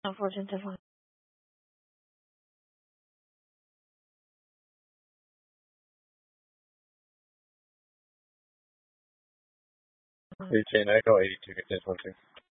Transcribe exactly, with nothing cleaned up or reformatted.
Unfortunately. eighteen, I go eighty-two, just one thing.